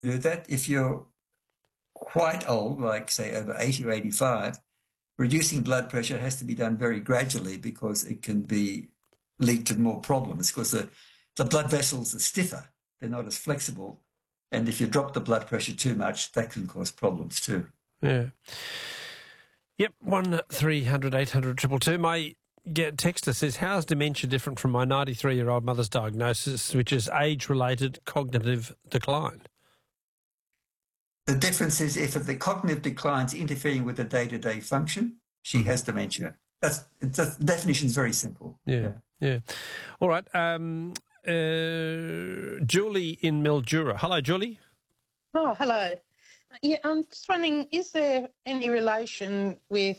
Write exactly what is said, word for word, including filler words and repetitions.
do that. If you're quite old, like say over eighty or eighty-five, reducing blood pressure has to be done very gradually because it can be lead to more problems because the, the blood vessels are stiffer. They're not as flexible. And if you drop the blood pressure too much, that can cause problems too. Yeah. Yep, one three hundred eight hundred two two two. My get texter says, how is dementia different from my ninety-three-year-old mother's diagnosis, which is age-related cognitive decline? The difference is if the cognitive decline is interfering with the day-to-day function, she mm-hmm. has dementia. That's, that's the definition is very simple. Yeah, yeah. yeah. All right. Um, uh, Julie in Mildura. Hello, Julie. Oh, hello. Yeah, I'm just wondering, is there any relation with